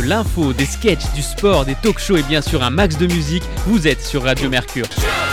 l'info, des sketchs, du sport, des talk shows et bien sûr un max de musique, vous êtes sur Radio Mercure.